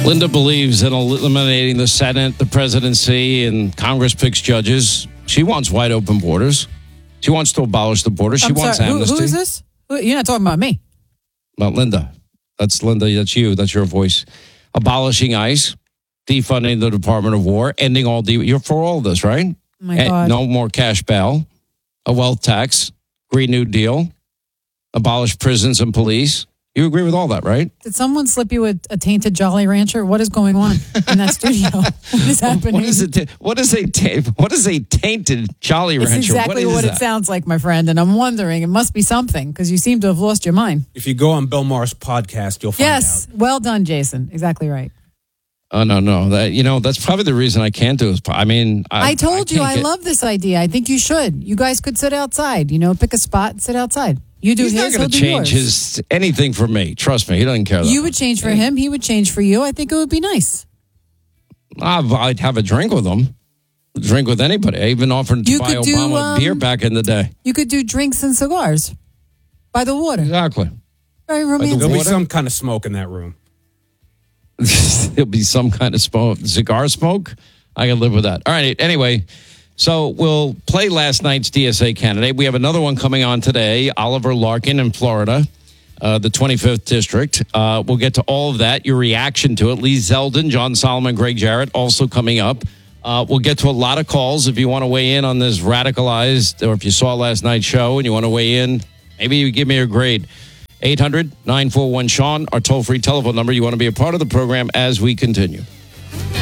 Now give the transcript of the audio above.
Linda believes in eliminating the Senate, the presidency, and Congress picks judges. She wants wide open borders. She wants to abolish the border. She wants amnesty. Who is this? You're not talking about me. Well, Linda. That's Linda. That's you. That's your voice. Abolishing ICE, defunding the Department of War, ending all you're for all this, right? Oh my God. No more cash bail, a wealth tax, Green New Deal, abolish prisons and police. You agree with all that, right? Did someone slip you a tainted Jolly Rancher? What is going on in that studio? What is happening? What is a tainted Jolly Rancher? It's exactly what it sounds like, my friend. And I'm wondering, it must be something because you seem to have lost your mind. If you go on Bill Maher's podcast, you'll find out. Yes, well done, Jason. Exactly right. Oh, no. That's probably the reason I can't do it. I told you I love this idea. I think you should. You guys could sit outside. Pick a spot and sit outside. You do He's his, not going to change anything for me. Trust me, he doesn't care. You would change for him. He would change for you. I think it would be nice. I'd have a drink with him. Drink with anybody. I even offered to buy Obama a beer back in the day. You could do drinks and cigars by the water. Exactly. Very romantic. There'll be some kind of smoke in that room. There'll be some kind of cigar smoke. I can live with that. All right. Anyway. So we'll play last night's DSA candidate. We have another one coming on today, Oliver Larkin in Florida, the 25th District. We'll get to all of that, your reaction to it. Lee Zeldin, John Solomon, Greg Jarrett also coming up. We'll get to a lot of calls if you want to weigh in on this radicalized, or if you saw last night's show and you want to weigh in, maybe you give me a grade. 800-941-SEAN, our toll-free telephone number. You want to be a part of the program as we continue.